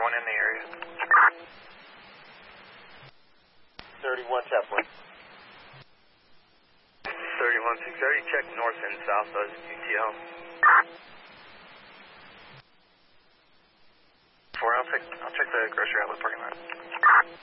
anyone in the area. 31 Chaplain. 31-6, already checked north and south of UTL. 4, I'll check the grocery outlet parking lot.